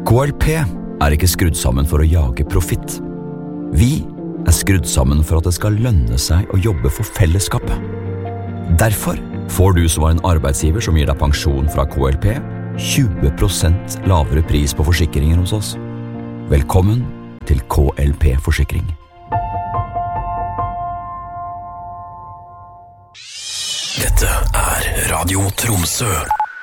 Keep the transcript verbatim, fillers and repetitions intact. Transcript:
K L P er ikke skrudd sammen for å jage profitt. Vi er skrudd sammen for at det skal lønne seg å jobbe for fellesskapet. Derfor får du som var en arbeidsgiver som gir deg pensjon fra K L P, tjue prosent lavere pris på forsikringer hos oss. Velkommen til K L P-forsikring. Dette er Radio Tromsø.